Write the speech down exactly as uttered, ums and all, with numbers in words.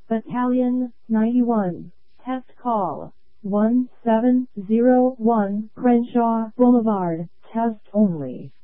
Battalion, ninety-one. Test call. one seven zero one Crenshaw Boulevard. Test only.